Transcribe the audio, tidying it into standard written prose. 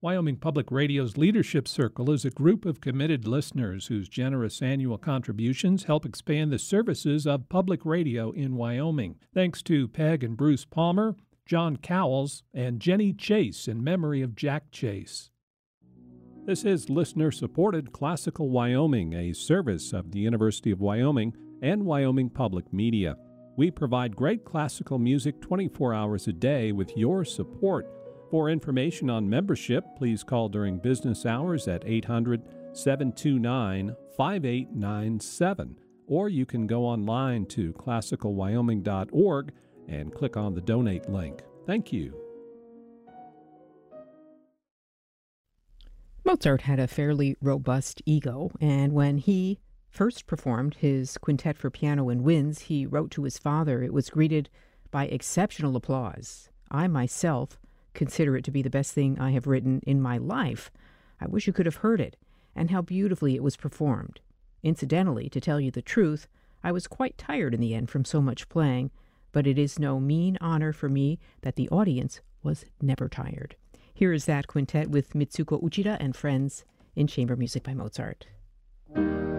Wyoming Public Radio's Leadership Circle is a group of committed listeners whose generous annual contributions help expand the services of public radio in Wyoming. Thanks to Peg and Bruce Palmer, John Cowles, and Jenny Chase in memory of Jack Chase. This is listener-supported Classical Wyoming, a service of the University of Wyoming and Wyoming Public Media. We provide great classical music 24 hours a day with your support. For information on membership, please call during business hours at 800-729-5897, or you can go online to classicalwyoming.org and click on the donate link. Thank you. Mozart had a fairly robust ego, and when he first performed his quintet for piano and winds, he wrote to his father, it was greeted by exceptional applause. I myself consider it to be the best thing I have written in my life. I wish you could have heard it, and how beautifully it was performed. Incidentally, to tell you the truth, I was quite tired in the end from so much playing, but it is no mean honor for me that the audience was never tired. Here is that quintet with Mitsuko Uchida and friends in Chamber Music by Mozart.